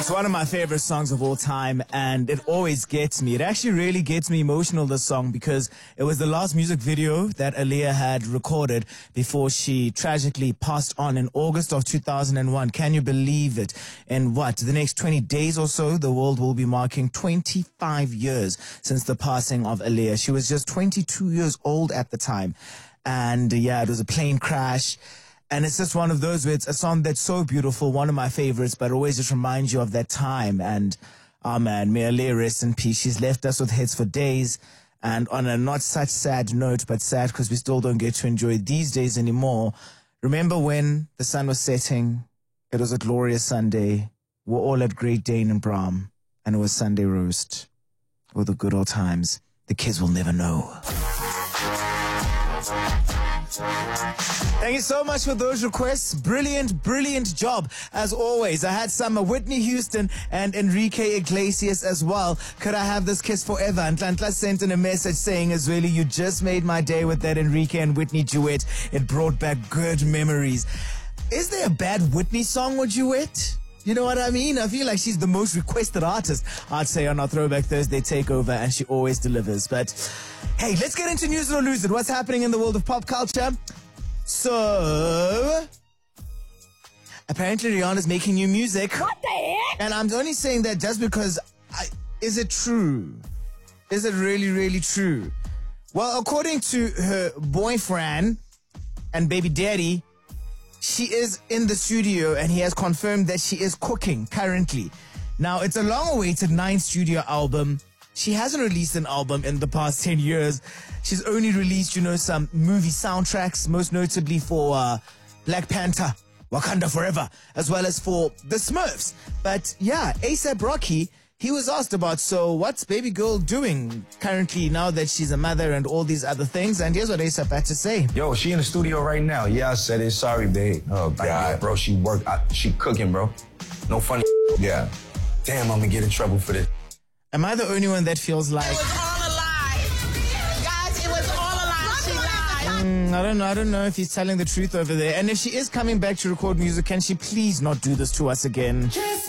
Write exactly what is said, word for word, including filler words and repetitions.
It's one of my favorite songs of all time, and it always gets me. It actually really gets me emotional, this song, because it was the last music video that Aaliyah had recorded before she tragically passed on in August of two thousand one. Can you believe it? In what, the next twenty days or so, the world will be marking twenty-five years since the passing of Aaliyah. She was just twenty-two years old at the time. And yeah, it was a plane crash. And it's just one of those where it's a song that's so beautiful, one of my favorites, but always just reminds you of that time. And, oh man, may Aaliyah rest in peace. She's left us with hits for days. And on a not such sad note, but sad because we still don't get to enjoy these days anymore. Remember when the sun was setting? It was a glorious Sunday. We're all at Great Dane and Bram. And it was Sunday roast. Oh, the good old times. The kids will never know. Thank you so much for those requests. Brilliant, brilliant job. As always, I had some uh, Whitney Houston and Enrique Iglesias as well. Could I have this kiss forever? And Tlantla sent in a message saying, Azweli, you just made my day with that Enrique and Whitney duet. It brought back good memories. Is there a bad Whitney song or duet? You know what I mean? I feel like she's the most requested artist, I'd say, on our Throwback Thursday takeover, and she always delivers. But hey, let's get into News or Lose It. What's happening in the world of pop culture? So, apparently Rihanna's making new music. What the heck? And I'm only saying that just because, I, is it true? Is it really, really true? Well, according to her boyfriend and baby daddy, she is in the studio and he has confirmed that she is cooking currently. Now, it's a long-awaited ninth studio album. She hasn't released an album in the past ten years. She's only released, you know, some movie soundtracks, most notably for uh, Black Panther, Wakanda Forever, as well as for The Smurfs. But yeah, A$AP Rocky, he was asked about, so what's baby girl doing currently now that she's a mother and all these other things? And here's what A$AP had to say. Yo, she in the studio right now. Yeah, I said it. Sorry, babe. Oh, God. Like, yeah, bro, she work. I, she cooking, bro. No funny. Yeah. Damn, I'm gonna get in trouble for this. Am I the only one that feels like... It was all a lie. Guys, it was all a lie. She lied. Mm, I don't know. I don't know if he's telling the truth over there. And if she is coming back to record music, can she please not do this to us again? Kiss